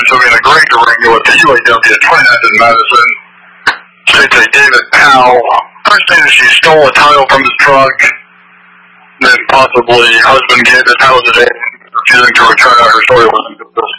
to an agreed to ring with the UAW at 29th and Madison. States a David Powell. First thing is she stole a title from his truck. Then possibly husband gave the title today, refusing to return it. Her story wasn't